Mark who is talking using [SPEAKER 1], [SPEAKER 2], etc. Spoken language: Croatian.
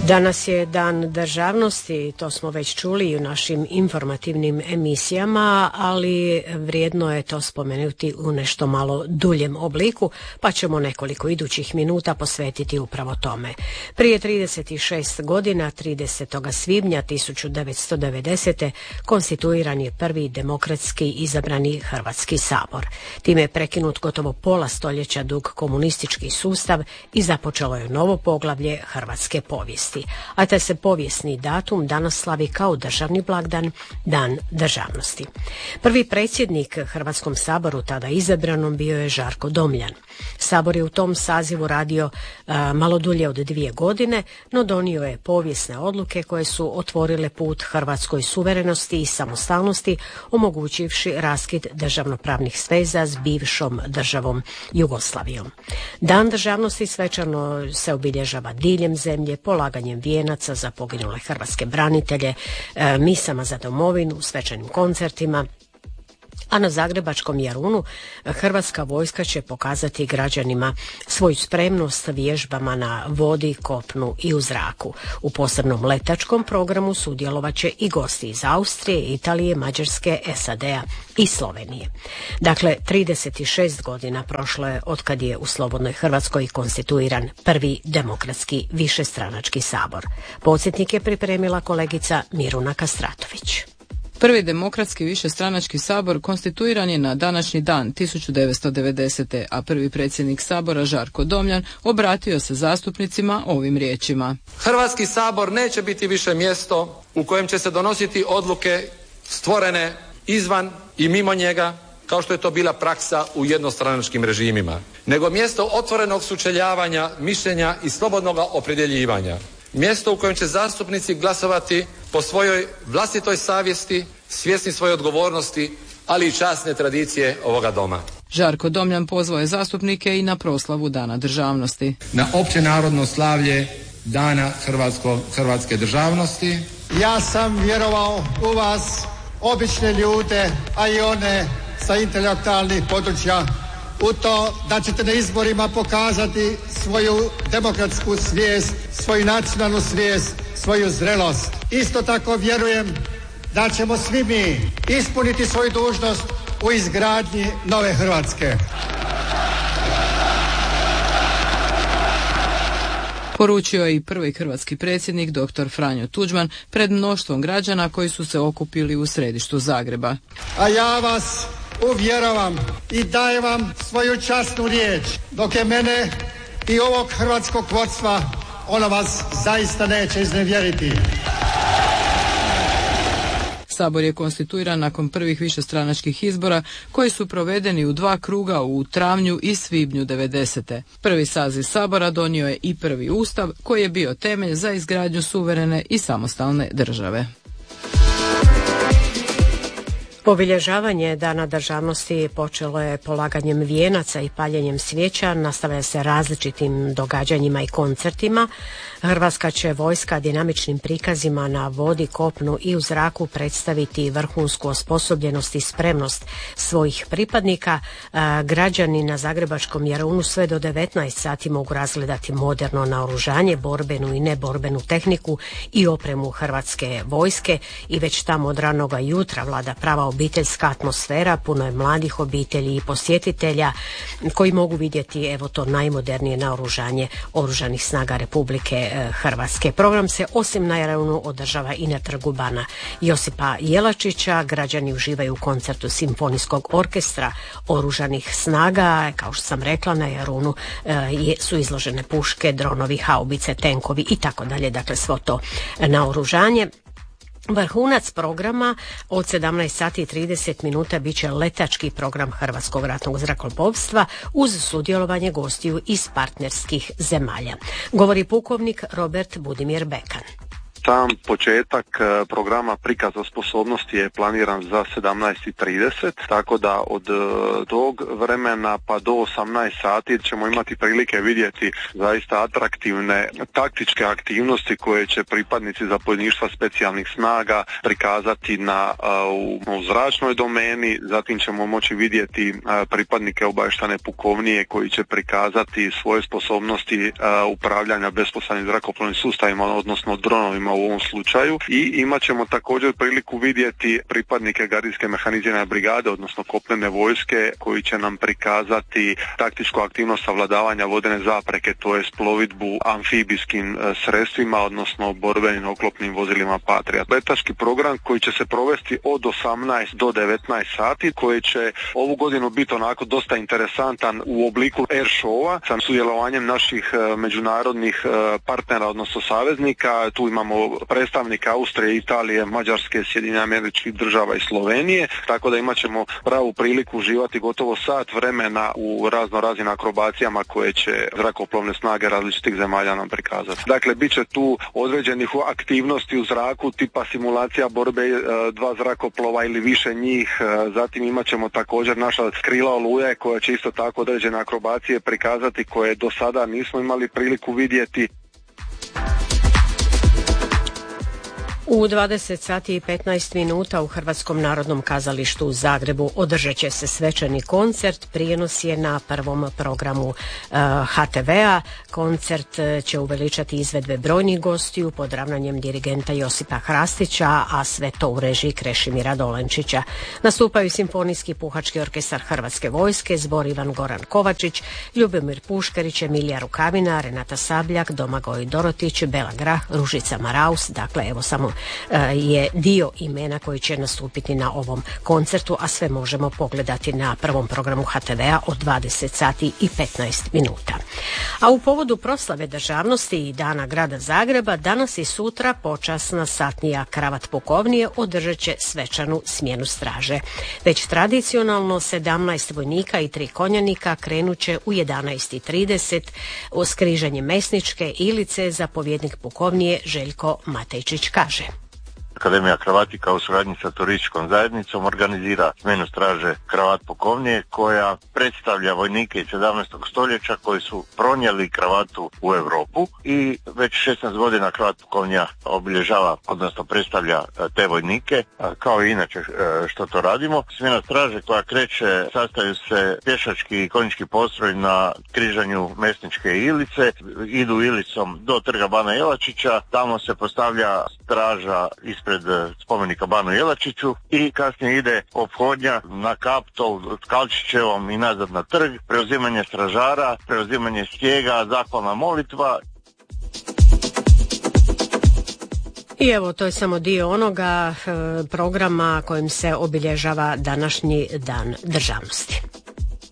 [SPEAKER 1] Danas je Dan državnosti, to smo već čuli u našim informativnim emisijama, ali vrijedno je to spomenuti u nešto malo duljem obliku, pa ćemo nekoliko idućih minuta posvetiti upravo tome. Prije 36 godina, 30. svibnja 1990. konstituiran je prvi demokratski izabrani Hrvatski sabor. Time je prekinut gotovo pola stoljeća dug komunistički sustav i započelo je novo poglavlje hrvatske povijesti. A taj se povijesni datum danas slavi kao državni blagdan, Dan državnosti. Prvi predsjednik Hrvatskom saboru tada izabranom bio je Žarko Domljan. Sabor je u tom sazivu radio malo dulje od 2 godine, no donio je povijesne odluke koje su otvorile put hrvatskoj suverenosti i samostalnosti, omogućivši raskid državnopravnih sveza s bivšom državom Jugoslavijom. Dan državnosti svečano se obilježava diljem zemlje, polaganjem vijenaca za poginule hrvatske branitelje, misama za domovinu, svečanim koncertima, a na zagrebačkom Jarunu Hrvatska vojska će pokazati građanima svoju spremnost vježbama na vodi, kopnu i u zraku. U posebnom letačkom programu sudjelovat će i gosti iz Austrije, Italije, Mađarske, SAD-a i Slovenije. Dakle, 36 godina prošlo je otkad je u slobodnoj Hrvatskoj konstituiran prvi demokratski višestranački sabor. Podsjetnik je pripremila kolegica Miruna Kastratović.
[SPEAKER 2] Prvi demokratski višestranački sabor konstituiran je na današnji dan 1990. a prvi predsjednik sabora Žarko Domljan obratio se zastupnicima ovim riječima.
[SPEAKER 3] Hrvatski sabor neće biti više mjesto u kojem će se donositi odluke stvorene izvan i mimo njega, kao što je to bila praksa u jednostranačkim režimima, nego mjesto otvorenog sučeljavanja mišljenja i slobodnog opredjeljivanja. Mjesto u kojem će zastupnici glasovati po svojoj vlastitoj savjesti, svjesni svoje odgovornosti, ali i časne tradicije ovoga doma.
[SPEAKER 2] Žarko Domljan pozvao je zastupnike i na proslavu Dana državnosti.
[SPEAKER 4] Na općenarodno slavlje Dana hrvatske državnosti.
[SPEAKER 5] Ja sam vjerovao u vas, obične ljude, a i one sa intelektualnih područja, u to da ćete na izborima pokazati svoju demokratsku svijest, svoju nacionalnu svijest, svoju zrelost. Isto tako vjerujem da ćemo svi mi ispuniti svoju dužnost u izgradnji nove Hrvatske.
[SPEAKER 2] Poručio je i prvi hrvatski predsjednik dr. Franjo Tuđman pred mnoštvom građana koji su se okupili u središtu Zagreba.
[SPEAKER 5] A ja vas uvjeravam i dajem vam svoju časnu riječ, dok je mene i ovog hrvatskog vodstva, ono vas zaista neće iznevjeriti.
[SPEAKER 2] Sabor je konstituiran nakon prvih višestranačkih izbora koji su provedeni u 2 kruga u travnju i svibnju 90. Prvi saziv Sabora donio je i prvi ustav koji je bio temelj za izgradnju suverene i samostalne države.
[SPEAKER 1] Obilježavanje Dana državnosti počelo je polaganjem vijenaca i paljenjem svijeća, nastavlja se različitim događanjima i koncertima. Hrvatska će vojska dinamičnim prikazima na vodi, kopnu i u zraku predstaviti vrhunsku osposobljenost i spremnost svojih pripadnika. Građani na zagrebačkom Jarunu sve do 19 sati mogu razgledati moderno naoružanje, borbenu i neborbenu tehniku i opremu Hrvatske vojske i već tamo od ranoga jutra vlada prava obiteljska atmosfera, puno je mladih obitelji i posjetitelja koji mogu vidjeti evo to najmodernije naoružanje Oružanih snaga Republike Hrvatske. Program se osim na Jarunu održava i na trgu Bana Josipa Jelačića. Građani uživaju u koncertu simfonijskog orkestra Oružanih snaga. Kao što sam rekla, na Jarunu su izložene puške, dronovi, haubice, tenkovi i tako dalje. Dakle, svo to naoružanje. Vrhunac programa od 17 sati i 30 minuta bit će letački program Hrvatskog ratnog zrakoplovstva uz sudjelovanje gostiju iz partnerskih zemalja. Govori pukovnik Robert Budimir Bekan.
[SPEAKER 6] Sam početak programa prikaza sposobnosti je planiran za 17:30, tako da od tog vremena pa do 18 sati ćemo imati prilike vidjeti zaista atraktivne taktičke aktivnosti koje će pripadnici zapovjedništva specijalnih snaga prikazati u zračnoj domeni. Zatim ćemo moći vidjeti pripadnike obavještajne pukovnije koji će prikazati svoje sposobnosti upravljanja besposadnim zrakoplovnim sustavima, odnosno dronovima u ovom slučaju, i imat ćemo također priliku vidjeti pripadnike gardijske mehanizirane brigade, odnosno kopnene vojske, koji će nam prikazati taktičku aktivnost savladavanja vodene zapreke, to je plovidbu amfibijskim sredstvima, odnosno borbenim oklopnim vozilima Patriot. Letački program koji će se provesti od 18 do 19 sati, koji će ovu godinu biti onako dosta interesantan u obliku air showa sa sudjelovanjem naših međunarodnih partnera, odnosno saveznika. Tu imamo predstavnika Austrije, Italije, Mađarske, Sjedinjenih Američkih Država i Slovenije, tako da imat ćemo pravu priliku uživati gotovo sat vremena u raznoraznim akrobacijama koje će zrakoplovne snage različitih zemalja nam prikazati. Dakle, bit će tu određenih aktivnosti u zraku tipa simulacija borbe dva zrakoplova ili više njih. Zatim imat ćemo također naša krila Oluje koja će isto tako određene akrobacije prikazati koje do sada nismo imali priliku vidjeti.
[SPEAKER 1] U 20 sati i 15 minuta u Hrvatskom narodnom kazalištu u Zagrebu održat će se svečani koncert. Prijenos je na prvom programu HTV-a. Koncert će uveličati izvedbe brojnih gostiju pod ravnanjem dirigenta Josipa Hrastića, a sve to u režiji Krešimira Dolenčića. Nastupaju Simfonijski puhački orkestar Hrvatske vojske, Zbor Ivan Goran Kovačić, Ljubomir Puškarić, Emilija Rukavina, Renata Sabljak, Domagoj Dorotić, Bela Grah, Ružica Maraus. Dakle, evo samo je dio imena koji će nastupiti na ovom koncertu, a sve možemo pogledati na prvom programu HTV-a od 20 sati i 15 minuta. A u povodu proslave državnosti i Dana grada Zagreba, danas i sutra počasna satnija Kravat pukovnije održat će svečanu smjenu straže. Već tradicionalno 17 vojnika i 3 konjanika krenut će u 11:30 u skrižanje Mesničke Ilice. Zapovjednik pukovnije Željko Matejčić kaže:
[SPEAKER 7] Akademija Kravatika u suradnji sa turističkom zajednicom organizira smjenu straže Kravat pukovnije koja predstavlja vojnike iz 17. stoljeća koji su pronijeli kravatu u Europu i već 16 godina Kravat pukovnija obilježava, odnosno predstavlja te vojnike, kao i inače što to radimo. Smjena straže koja kreće, sastaju se pješački i konjički postroj na križanju Mesničke Ilice, idu Ilicom do trga Bana Jelačića, tamo se postavlja straža ispred spomenika Banu Jelačiću i kasnije ide ophodnja na Kaptol Kalčićevom i nazad na trg, preuzimanje stražara, preuzimanje stijega, zahvalna molitva.
[SPEAKER 1] I evo, to je samo dio onoga programa kojim se obilježava današnji Dan državnosti.